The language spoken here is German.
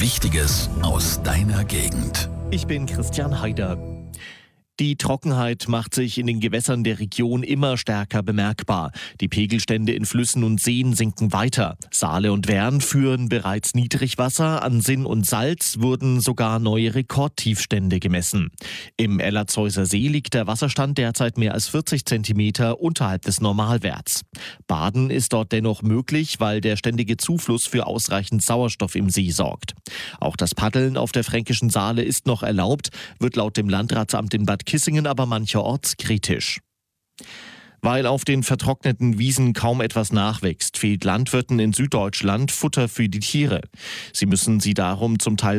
Wichtiges aus deiner Gegend. Ich bin Christian Haider. Die Trockenheit macht sich in den Gewässern der Region immer stärker bemerkbar. Die Pegelstände in Flüssen und Seen sinken weiter. Saale und Wern führen bereits Niedrigwasser. An Sinn und Salz wurden sogar neue Rekordtiefstände gemessen. Im Ellerzeusser See liegt der Wasserstand derzeit mehr als 40 Zentimeter unterhalb des Normalwerts. Baden ist dort dennoch möglich, weil der ständige Zufluss für ausreichend Sauerstoff im See sorgt. Auch das Paddeln auf der Fränkischen Saale ist noch erlaubt, wird laut dem Landratsamt in Bad Kissingen aber mancherorts kritisch. Weil auf den vertrockneten Wiesen kaum etwas nachwächst, fehlt Landwirten in Süddeutschland Futter für die Tiere. Sie müssen sie darum zum Teil